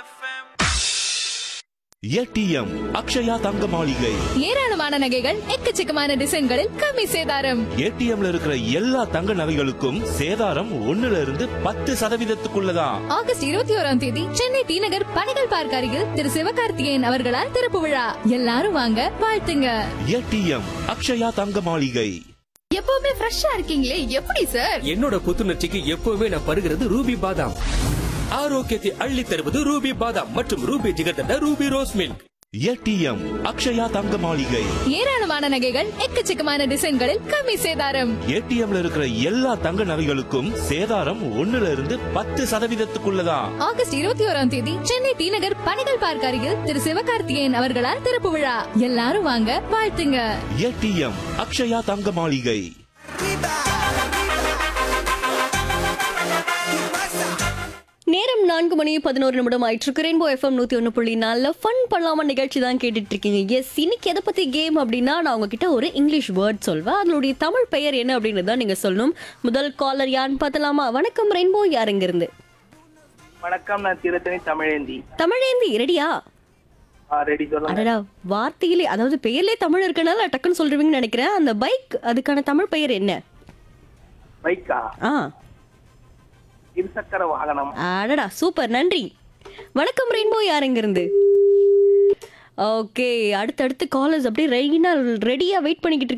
ATM Akshaya தங்க மாளிகை. ஏராளமான நகைகள் எக்கச்சக்கமான டிசைன்களில் கம்மி சேதாரம். ஏடிஎம்ல இருக்கிற எல்லா தங்க நகைகளுக்கும் சேதாரம் 1% ஆகஸ்ட் 21 சென்னை டி நகர் பணிகள் பார்க்க அருகில் திரு சிவகார்த்திகேயன் அவர்களால் திறப்பு விழா. எல்லாரும் வாங்க, வாழ்த்துங்க. ஏடிஎம் அக்ஷயா தங்க மாளிகை. எப்பவுமே ஃப்ரெஷ்ஷா இருக்கீங்களே, எப்படி சார்? என்னோட புத்துணர்ச்சிக்கு எப்பவுமே நான் பருகிறது ரூபி பாதாம். ஆரோக்கியத்தை அள்ளி தருவது ரூபி பாதாம் மற்றும் Ruby jigarthanda Ruby rose milk. ATM Akshaya தங்க மாளிகை. ஏராளமான நகைகள் எக்கச்சக்கமான டிசைன்களில் கம்மி சேதாரம். ஏடிஎம்ல இருக்கிற எல்லா தங்க நகைகளுக்கும் சேதாரம் 1% ஆகஸ்ட் 21 சென்னை டி நகர் பணிகள் பார்க்க அருகில் திரு சிவகார்த்திகேயன் அவர்களால் திறப்பு விழா. எல்லாரும் வாங்க, வாழ்த்துங்க. ஏடிஎம் அக்ஷயா தங்க மாளிகை. நேரம் 4:11 ஆயிட்டு ரெயின்போ எஃப்எம் 101.4 ஃபன் பண்ணலாமா நிகழ்ச்சி தான் கேட்டுட்டு இருக்கீங்க. எஸ், இன்னைக்கு எதை பத்தி கேம் அப்படின்னா, நான் உங்ககிட்ட ஒரு இங்கிலீஷ் வேர்ட் சொல்வேன். அதனுடைய தமிழ் பெயர் என்ன அப்படின்னு தான் நீங்க சொல்லணும். முதல் காலர் யாருன்னு பார்த்தலாமா? வணக்கம் ரெயின்போ, யார் எங்க இருந்து? வணக்கம், நான் திருத்தணி தமிழேந்தி. தமிழேந்தி ரெடியா? ரெடி சொல்லுங்க. அடடா, வார்த்தையிலே அதாவது பெயர்லே தமிழ் இருக்கனால டக்குன்னு சொல்றீங்கன்னு நினைக்கிறேன். அந்த பைக், அதுக்கான தமிழ் பெயர் என்ன? பைக்கா? ஆ, இருசக்கர வாகனம். அடடா, சூப்பர், நன்றி. வணக்கம் ரெயின்போ, யார் எங்க இருந்து? ஓகே, அடுத்தடுத்து காலர்ஸ் அப்படியே ரெடியா வெயிட் பண்ணிக்கிட்டு